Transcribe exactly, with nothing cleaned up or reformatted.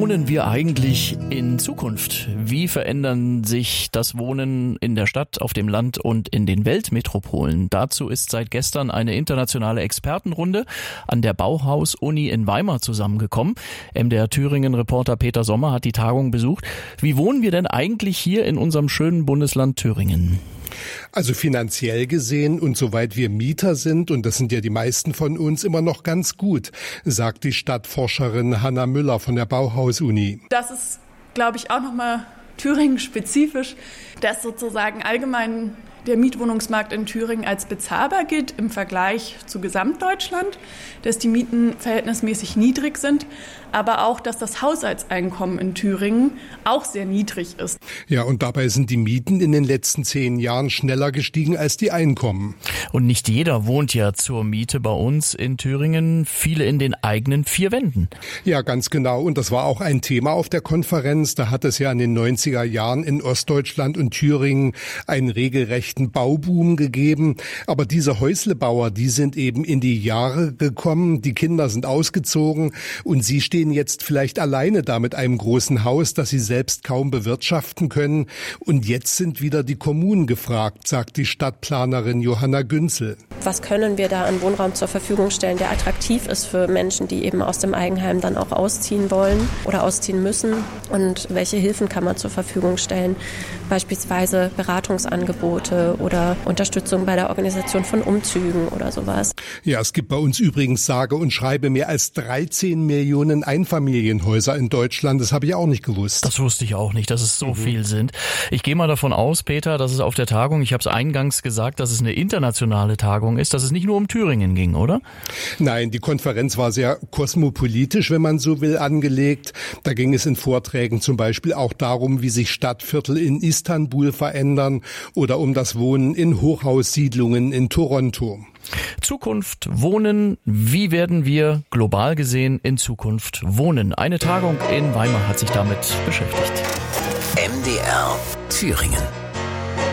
wohnen wir eigentlich in Zukunft? Wie verändern sich das Wohnen in der Stadt, auf dem Land und in den Weltmetropolen? Dazu ist seit gestern eine internationale Expertenrunde an der Bauhaus-Uni in Weimar zusammengekommen. M D R Thüringen-Reporter Peter Sommer hat die Tagung besucht. Wie wohnen wir denn eigentlich hier in unserem schönen Bundesland Thüringen? Also finanziell gesehen und soweit wir Mieter sind, und das sind ja die meisten von uns, immer noch ganz gut, sagt die Stadtforscherin Hanna Müller von der Bauhaus-Uni. Das ist, glaube ich, auch nochmal Thüringen-spezifisch, dass sozusagen allgemein der Mietwohnungsmarkt in Thüringen als bezahlbar gilt im Vergleich zu Gesamtdeutschland, dass die Mieten verhältnismäßig niedrig sind, aber auch, dass das Haushaltseinkommen in Thüringen auch sehr niedrig ist. Ja, und dabei sind die Mieten in den letzten zehn Jahren schneller gestiegen als die Einkommen. Und nicht jeder wohnt ja zur Miete bei uns in Thüringen, viele in den eigenen vier Wänden. Ja, ganz genau. Und das war auch ein Thema auf der Konferenz. Da hat es ja in den neunziger Jahren in Ostdeutschland und Thüringen einen regelrechten Bauboom gegeben. Aber diese Häuslebauer, die sind eben in die Jahre gekommen. Die Kinder sind ausgezogen und sie stehen jetzt vielleicht alleine da mit einem großen Haus, das sie selbst kaum bewirtschaften können. Und jetzt sind wieder die Kommunen gefragt, sagt die Stadtplanerin Johanna Günzel. Was können wir da an Wohnraum zur Verfügung stellen, der attraktiv ist für Menschen, die eben aus dem Eigenheim dann auch ausziehen wollen oder ausziehen müssen? Und welche Hilfen kann man zur Verfügung stellen? Beispielsweise Beratungsangebote oder Unterstützung bei der Organisation von Umzügen oder sowas. Ja, es gibt bei uns übrigens sage und schreibe mehr als dreizehn Millionen Einfamilienhäuser in Deutschland. Das habe ich auch nicht gewusst. Das wusste ich auch nicht, dass es so mhm. viel sind. Ich gehe mal davon aus, Peter, dass es auf der Tagung, ich habe es eingangs gesagt, dass es eine internationale Tagung ist, dass es nicht nur um Thüringen ging, oder? Nein, die Konferenz war sehr kosmopolitisch, wenn man so will, angelegt. Da ging es in Vorträgen zum Beispiel auch darum, wie sich Stadtviertel in Istanbul verändern oder um das Wohnen in Hochhaussiedlungen in Toronto. Zukunft wohnen. Wie werden wir global gesehen in Zukunft wohnen? Eine Tagung in Weimar hat sich damit beschäftigt. M D R Thüringen.